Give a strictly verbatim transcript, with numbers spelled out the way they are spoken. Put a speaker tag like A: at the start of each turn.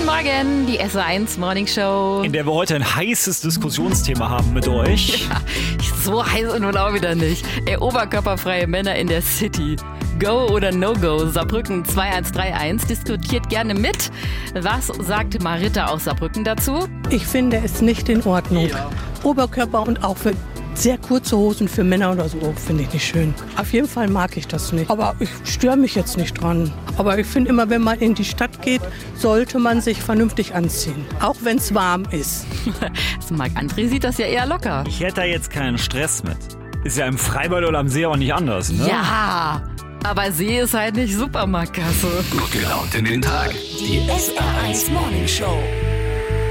A: Guten Morgen, die S eins Morning Show.
B: In der wir heute ein heißes Diskussionsthema haben mit euch.
A: Ja, so heiß und nun auch wieder nicht. Ey, oberkörperfreie Männer in der City. Go oder No-Go? Saarbrücken zwei eins drei eins diskutiert gerne mit. Was sagt Marita aus Saarbrücken dazu?
C: Ich finde es nicht in Ordnung. Ja. Oberkörper und auch für sehr kurze Hosen für Männer oder so finde ich nicht schön. Auf jeden Fall mag ich das nicht. Aber ich störe mich jetzt nicht dran. Aber ich finde immer, wenn man in die Stadt geht, sollte man sich vernünftig anziehen. Auch wenn es warm ist.
A: Marc-André sieht das ja eher locker.
B: Ich hätte da jetzt keinen Stress mit. Ist ja im Freibad oder am See auch nicht anders, ne?
A: Ja, aber See ist halt nicht Supermarktkasse.
D: Gut gelaunt in den Tag. Die S R eins Morning Show.